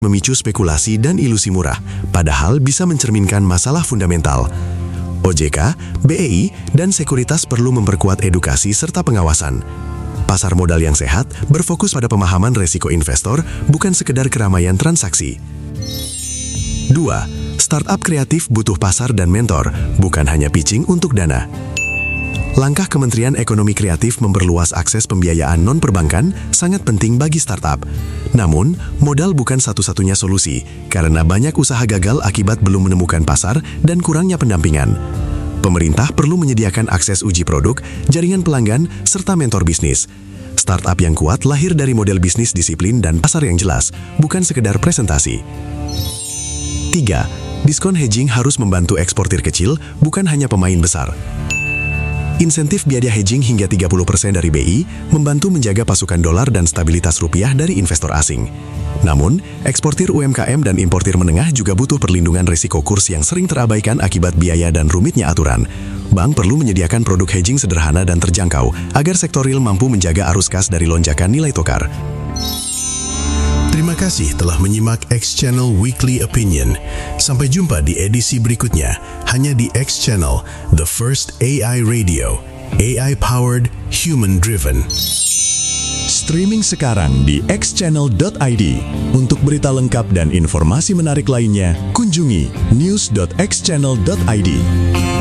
memicu spekulasi dan ilusi murah, padahal bisa mencerminkan masalah fundamental. OJK, BEI, dan sekuritas perlu memperkuat edukasi serta pengawasan. Pasar modal yang sehat berfokus pada pemahaman resiko investor, bukan sekedar keramaian transaksi. 2. Startup kreatif butuh pasar dan mentor, bukan hanya pitching untuk dana. Langkah Kementerian Ekonomi Kreatif memperluas akses pembiayaan non-perbankan sangat penting bagi startup. Namun, modal bukan satu-satunya solusi, karena banyak usaha gagal akibat belum menemukan pasar dan kurangnya pendampingan. Pemerintah perlu menyediakan akses uji produk, jaringan pelanggan, serta mentor bisnis. Startup yang kuat lahir dari model bisnis disiplin dan pasar yang jelas, bukan sekedar presentasi. 3. Diskon hedging harus membantu eksportir kecil, bukan hanya pemain besar. Insentif biaya hedging hingga 30% dari BI membantu menjaga pasukan dolar dan stabilitas rupiah dari investor asing. Namun, eksportir UMKM dan importir menengah juga butuh perlindungan risiko kurs yang sering terabaikan akibat biaya dan rumitnya aturan. Bank perlu menyediakan produk hedging sederhana dan terjangkau agar sektor real mampu menjaga arus kas dari lonjakan nilai tukar. Terima kasih telah menyimak X Channel Weekly Opinion. Sampai jumpa di edisi berikutnya, hanya di X Channel, the first AI radio, AI-powered, human-driven. Streaming sekarang di xchannel.id. Untuk berita lengkap dan informasi menarik lainnya, kunjungi news.xchannel.id.